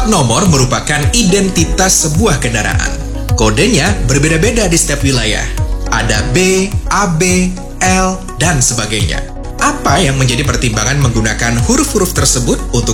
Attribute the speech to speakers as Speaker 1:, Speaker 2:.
Speaker 1: Plat nomor merupakan identitas sebuah kendaraan. Kodenya berbeda-beda di setiap wilayah. Ada B, AB, L, dan sebagainya. Apa yang menjadi pertimbangan menggunakan huruf-huruf tersebut untuk